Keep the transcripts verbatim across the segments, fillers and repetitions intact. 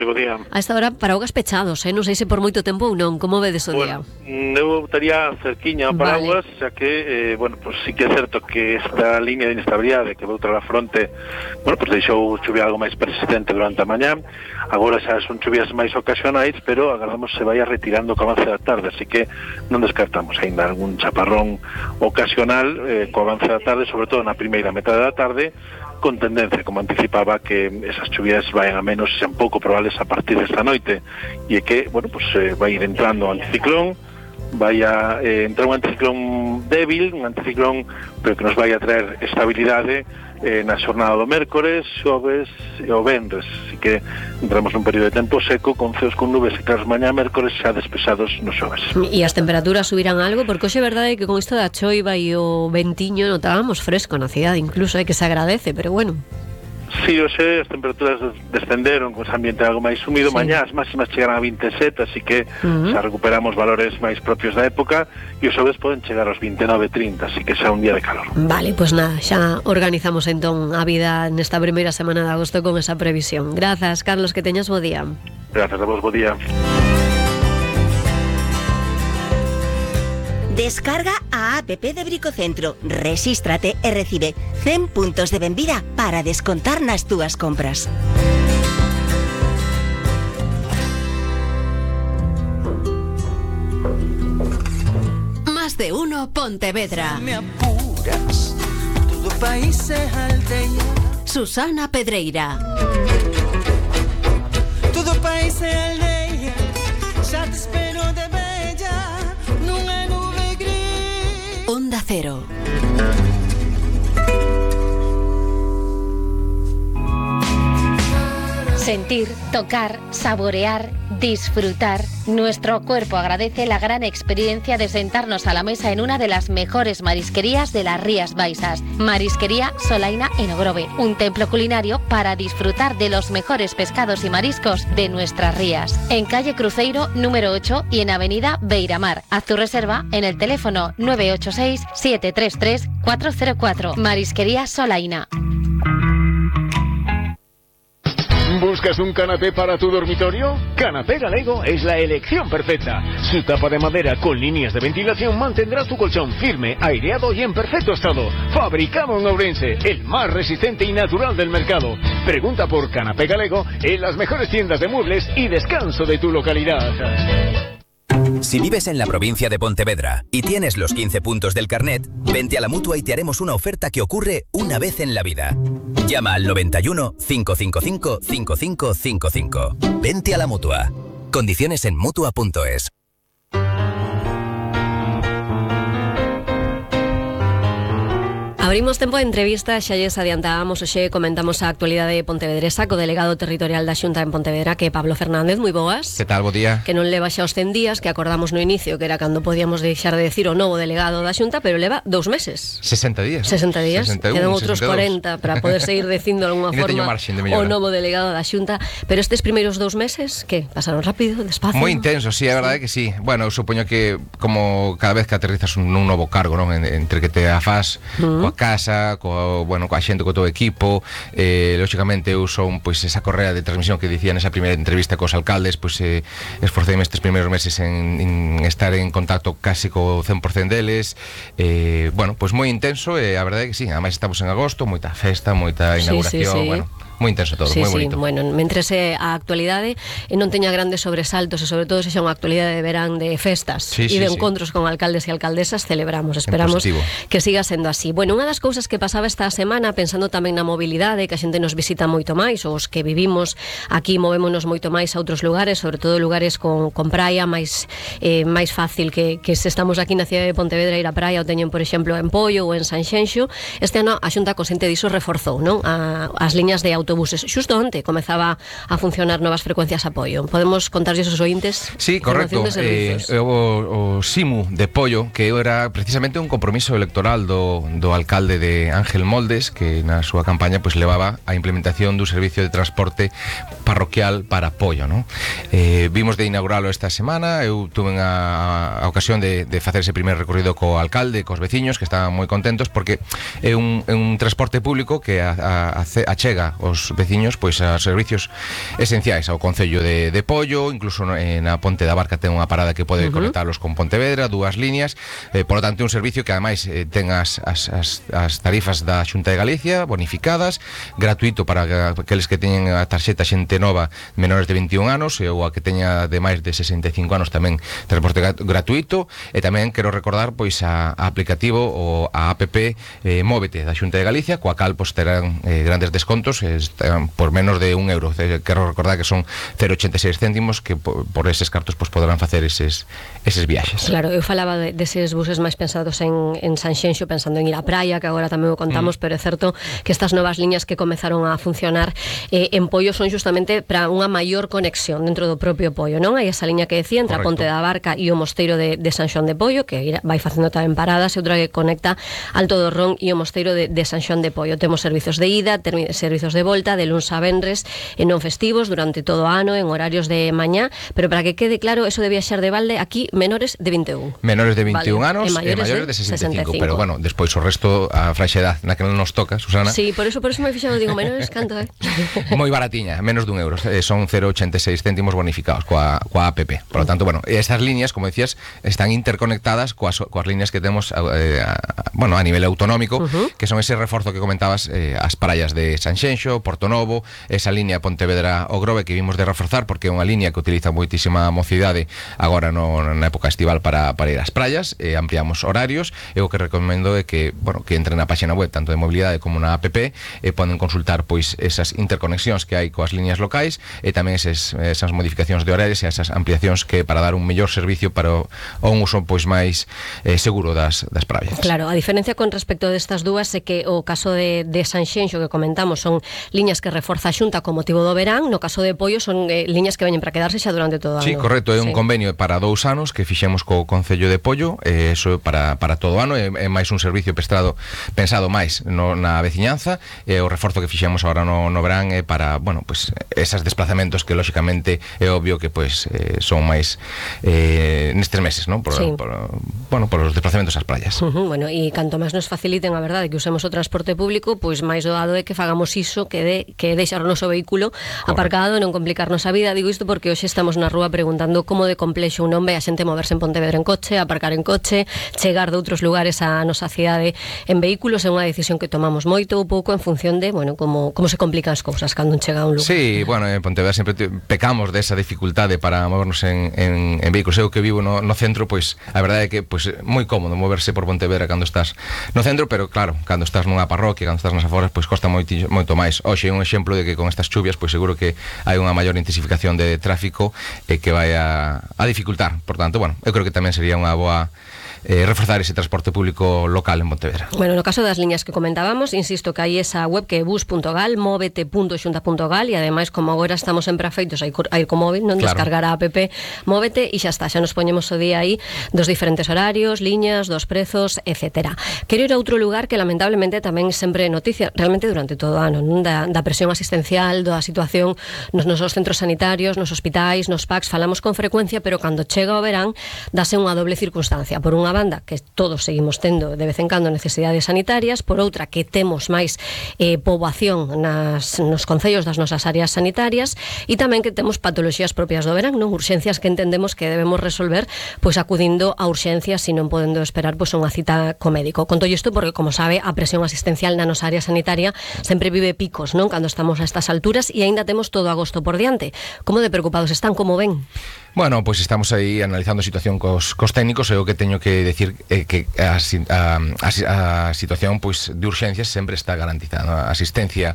Bo día. A esta hora paraguas pechados, eh? Non sei se por moito tempo ou non. Como vedes o bueno, día? Eu estaría cerquiña a paraguas, vale. Xa que, eh, bueno, pues sí que é certo que esta línea de inestabilidade que vou tras a fronte, bueno, pues deixou chuvia algo máis persistente durante a mañá. Agora xa son chuvias máis ocasionais, pero agardamos se vaya retirando co avance da tarde, así que non descartamos aínda algún chaparrón ocasional eh, co avance da tarde, sobre todo na primeira metade da tarde, con tendencia, como anticipaba, que esas chuvias vayan a menos, sean pouco probables a partir desta noite, e que, bueno, pues eh, vai ir entrando o anticiclón, vai a eh, entrar un anticiclón débil, un anticiclón pero que nos vai a traer estabilidade eh, na xornada do mércores, xoves e o vendres, así que entramos nun período de tempo seco con ceos con nubes e claros mañá mércores xa despesados no xoves. E as temperaturas subirán algo, porque hoxe é verdade que con isto da choiva e o ventiño notábamos fresco na cidade, incluso é que se agradece, pero bueno. Sí, hoxe as temperaturas descenderon con ese ambiente algo máis húmido, sí. Mañá as máximas chegaran a vinte e sete, así que uh-huh. xa recuperamos valores máis propios da época, e os xoves poden chegar aos vinte e nove, trinta, así que xa un día de calor. Vale, pois pues nada, xa organizamos entón a vida nesta primeira semana de agosto con esa previsión. Grazas, Carlos, que teñas bo día. Grazas a vos, bo día. Descarga a app de Bricocentro, resístrate e recibe cen puntos de benvida para descontar nas túas compras. Más de uno Pontevedra. Me apuras, todo país es aldea. Susana Pedreira. Todo país es aldea, xa te espero de bella, nunha nube gris. Onda Cero. Sentir, tocar, saborear, disfrutar. Nuestro cuerpo agradece la gran experiencia de sentarnos a la mesa en una de las mejores marisquerías de las Rías Baixas. Marisquería Solaina en Ogrove, un templo culinario para disfrutar de los mejores pescados y mariscos de nuestras rías. En calle Cruzeiro número ocho y en avenida Beiramar. Haz tu reserva en el teléfono nueve ocho seis, siete tres tres, cuatro cero cuatro. Marisquería Solaina. ¿Buscas un canapé para tu dormitorio? Canapé Galego es la elección perfecta. Su tapa de madera con líneas de ventilación mantendrá tu colchón firme, aireado y en perfecto estado. Fabricado en Ourense, el más resistente y natural del mercado. Pregunta por Canapé Galego en las mejores tiendas de muebles y descanso de tu localidad. Si vives en la provincia de Pontevedra y tienes los quince puntos del carnet, vente a la Mutua y te haremos una oferta que ocurre una vez en la vida. Llama al noventa y uno, cinco cinco cinco, cinco cinco cinco cinco. Vente a la Mutua. Condiciones en mutua punto es. Abrimos tempo de entrevista, xa lles adiantábamos, xe comentamos a actualidade pontevedresa co delegado territorial da Xunta en Pontevedra, que é Pablo Fernández. Moi boas. Que tal, bo día? Que non leva xa os cen días, que acordamos no inicio que era cando podíamos deixar de decir o novo delegado da Xunta, pero leva dous meses. sesenta días. sesenta días. sesenta e un, Quedan outros sesenta e dous. corenta para poder seguir dicindo de alguna forma o novo delegado da Xunta, pero estes primeiros dous meses, que pasaron rápido, despacio? Moi intenso, sí, é verdade que sí. Bueno, eu supoño que como cada vez que aterrizas un, un novo cargo, non, entre que te afás uh-huh. coa casa, co, bueno, coa xente, co teu equipo, eh, lógicamente eu son pois esa correa de transmisión que dicía nesa primeira entrevista cos alcaldes, pois eh, esforceime estes primeiros meses en, en estar en contacto casi co cen por cento deles, eh, bueno, pois moi intenso, e a verdade é que sí, ademais estamos en agosto, moita festa, moita inauguración, sí, sí, sí. bueno, moi intenso todo, sí, moi bonito. Sí, bueno, mentres é a actualidade e non teña grandes sobresaltos, e sobre todo se xa unha actualidade de verán de festas sí, e sí, de sí. encontros con alcaldes e alcaldesas, celebramos, esperamos que siga sendo así. Bueno, unha das cousas que pasaba esta semana, pensando tamén na mobilidade, que a xente nos visita moito máis, os que vivimos aquí movémonos moito máis a outros lugares, sobre todo lugares con, con praia, máis eh, máis fácil que, que se estamos aquí na cidade de Pontevedra ir á praia, o teñen, por exemplo, en Pollo ou en Sanxenxo. Este ano a Xunta, consciente diso, reforzou, non? A, as liñas de autobuses. Xusto onte comezaba a funcionar novas frecuencias apoio. Podemos contarlles os ointes? Sí, correcto. Eh, o, o Simu de Pollo, que era precisamente un compromiso electoral do, do alcalde de Ángel Moldes, que na súa campaña pues, levaba a implementación dun servicio de transporte parroquial para Pollo, non? Eh, vimos de inauguralo esta semana. Eu tuve a, a ocasión de, de facer ese primer recorrido co alcalde, cos veciños, que estaban moi contentos, porque é un, é un transporte público que a, a, a chega os nosos veciños pois a servicios esenciais ao Concello de, de Pollo, incluso na Ponte da Barca ten unha parada que pode uh-huh. conectarlos con Pontevedra, dúas líneas, eh, por lo tanto un servicio que ademais eh, ten as, as, as, as tarifas da Xunta de Galicia bonificadas, gratuito para aqueles que teñen a tarxeta xente nova menores de veintiún anos, e ou a que teña de máis de sesenta e cinco anos tamén transporte gratuito. E tamén quero recordar pois a, a aplicativo ou a app eh, Móvete da Xunta de Galicia, coa cal pois terán eh, grandes descontos eh, por menos de un euro. Eh, quero recordar que son cero coma ochenta e seis céntimos que por, por eses cartos pois poderán facer eses, eses viaxes. Claro, eu falaba de, deses buses máis pensados en, en Sanxenxo, pensando en ir á praia, que agora tamén o contamos, mm. pero é certo que estas novas liñas que comezaron a funcionar eh, en Pollo son justamente para unha maior conexión dentro do propio Pollo, non? Hai esa liña que decía entre Correcto. A Ponte da Barca e o Mosteiro de, de San Xoán de Pollo, que vai facendo tamén paradas, e outra que conecta Alto do Ron e o Mosteiro de, de San Xoán de Pollo. Temos servizos de ida, termi, servizos de volta, de luns a venres, e non festivos durante todo o ano, en horarios de mañá, pero para que quede claro, eso de viaxar de balde, aquí menores de veintiún. Menores de veintiún vale. anos e maiores, e maiores de, de sesenta e cinco, pero bueno, despois o resto a fraixa edad na que non nos toca, Susana. Sí, por eso por eso me fixado, digo, menores canto, eh? Moi baratiña, menos dun euro, eh, son cero coma ochenta e seis céntimos bonificados coa, coa app. Por lo tanto, bueno, estas líneas, como decías, están interconectadas coas, coas líneas que temos eh, a, bueno, a nivel autonómico, uh-huh. que son ese reforzo que comentabas, eh, as praias de Sanxenxo, Porto Novo, esa línea Pontevedra o Grove que vimos de reforzar porque é unha línea que utiliza moitísima mocidade agora no, na época estival para, para ir ás praias, eh, ampliamos horarios, e o que recomendo é que, bueno, que entren na página web tanto de mobilidade como na app, e eh, poden consultar pois esas interconexións que hai coas líneas locais, e tamén eses, esas modificacións de horarios e esas ampliacións que para dar un mellor servicio para o, o un uso pois máis eh, seguro das, das praias. Claro, a diferencia con respecto destas dúas é que o caso de, de Sanxenxo que comentamos son liñas que reforza a Xunta con motivo do verán, no caso de Pollo son eh, liñas que veñen para quedarse xa durante todo o ano. Sí, correcto, é un sí. convenio para dous anos que fixemos co Concello de Pollo, eh, eso para, para todo o ano, é, é máis un servicio prestado, pensado máis no, na veciñanza, e o reforzo que fixemos agora no, no verán é para, bueno, pues esas desplazamentos que lógicamente é obvio que pues eh, son máis eh, nestes meses, ¿no? Por, sí. por, bueno, por os desplazamentos ás praias. Uh-huh, bueno, e canto máis nos faciliten a verdade que usemos o transporte público, pois máis doado é que fagamos iso que de, que deixar o noso vehículo Correcto. Aparcado, non complicarnos a vida. Digo isto porque hoxe estamos na rúa preguntando como de complexo un non ve a xente moverse en Pontevedra en coche, aparcar en coche, chegar de outros lugares á nosa cidade en vehículos. É unha decisión que tomamos moito ou pouco en función de, bueno, como, como se complican as cousas cando chega a un lugar. Sí, bueno, en Pontevedra sempre pecamos desa dificultade para movernos en, en, en vehículos. Eu que vivo no, no centro, pois a verdade é que pois moi cómodo moverse por Pontevedra cando estás no centro, pero claro, cando estás nunha parroquia, cando estás nas aforas, pois costa moito, moito máis. Hoxe é un exemplo de que con estas chuvias, pois seguro que hai unha maior intensificación de tráfico e que vai a, a dificultar. Por tanto, bueno, eu creo que tamén sería unha boa Eh, reforzar ese transporte público local en Pontevedra. Bueno, no caso das liñas que comentábamos, insisto que hai esa web que é bus punto gal, movete punto xunta punto gal, e ademais como agora estamos sempre afeitos a ir co móvil, non claro. Descargar a app Móvete e xa está, xa nos poñemos o día aí dos diferentes horarios, liñas, dos prezos, etcétera. Quero ir a outro lugar que lamentablemente tamén sempre noticia, realmente durante todo o ano, non? Da, da presión asistencial, da situación nos nosos centros sanitarios, nos hospitais, nos P A Cs, falamos con frecuencia, pero cando chega o verán dase unha doble circunstancia. Por unha banda, que todos seguimos tendo de vez en cando necesidades sanitarias, por outra que temos máis eh, poboación nas, nos concellos das nosas áreas sanitarias, e tamén que temos patoloxías propias do verán, non? Urxencias que entendemos que debemos resolver pois acudindo a urxencias e non podendo esperar pois unha cita co médico. Conto isto porque, como sabe, a presión asistencial na nosa área sanitaria sempre vive picos, non? Cando estamos a estas alturas, e aínda temos todo agosto por diante. Como de preocupados están, como ven? Bueno, pois pues estamos aí analizando a situación cos, cos técnicos, e o que teño que decir é que a, a, a, a situación pois de urxencias sempre está garantizada. A asistencia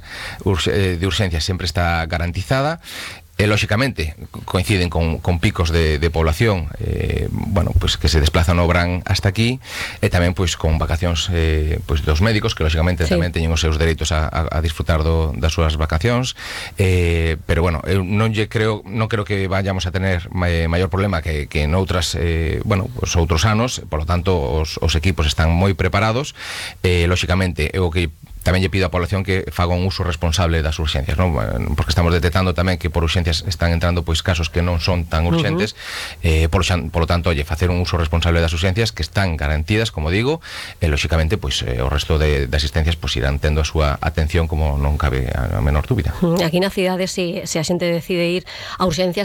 de urxencias sempre está garantizada. E, lóxicamente, coinciden con, con picos de, de población eh, bueno, pues que se desplazan no verán hasta aquí, e tamén pois con vacacións eh, pois dos médicos que, lóxicamente, sí. tamén teñen os seus dereitos a, a, a disfrutar do, das súas vacacións, eh, pero, bueno, eu non lle creo non creo que vayamos a tener eh, maior problema que, que noutras, eh, bueno, os outros anos. Por lo tanto, os, os equipos están moi preparados, eh, lóxicamente, é o que tamén lle pido á población que faga un uso responsable das urxencias, non? Porque estamos detectando tamén que por urxencias están entrando pois casos que non son tan urxentes, uh-huh. eh, polo, polo tanto, oye, facer un uso responsable das urxencias que están garantidas, como digo, e lóxicamente pois eh, o resto de, de asistencias pois irán tendo a súa atención como non cabe a menor dúbida. Aquí na cidade, se, se a xente decide ir a urxencias,